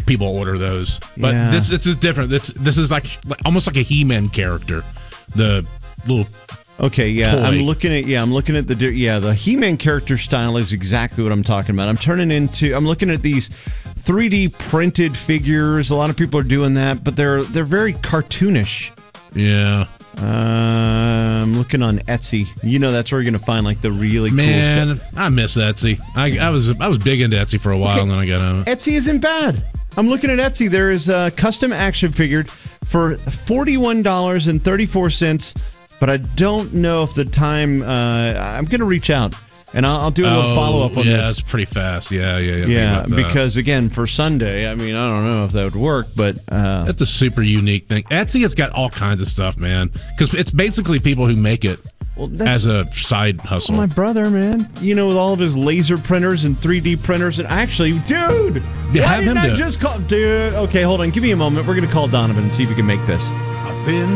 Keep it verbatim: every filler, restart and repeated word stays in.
people order those. But Yeah. this this is different. This this is like, like almost like a He-Man character. The little Okay, yeah, toy. I'm looking at yeah, I'm looking at the di- yeah, the He-Man character style is exactly what I'm talking about. I'm turning into I'm looking at these three D printed figures. A lot of people are doing that, but they're they're very cartoonish. Yeah. Uh, I'm looking on Etsy. You know, that's where you're going to find like the really Man, cool stuff. I miss Etsy. I, I was I was big into Etsy for a while, Okay. and then I got out of it. Etsy isn't bad. I'm looking at Etsy. There is a custom action figure for forty-one dollars and thirty-four cents, but I don't know if the time. Uh, I'm going to reach out and I'll, I'll do a little Oh, follow up on yeah, this. it's pretty fast. Yeah, yeah, yeah. Yeah, think about that. because again, for Sunday, I mean, I don't know if that would work, but uh, That's a super unique thing. Etsy has got all kinds of stuff, man. Because it's basically people who make it well, that's as a side hustle. my brother, man. You know, with all of his laser printers and three D printers, and actually, dude, Yeah, why have him didn't I do it. just call, dude? Okay, hold on, give me a moment. We're gonna call Donovan and see if he can make this. I've been